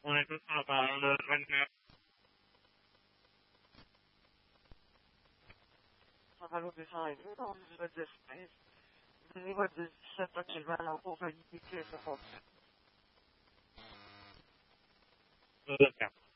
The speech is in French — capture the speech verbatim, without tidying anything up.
On est tous ensemble le vingt-neuf. On va l'autre design. On va dire space. Au niveau de cette actuellement, on va éviter que ça fonctionne.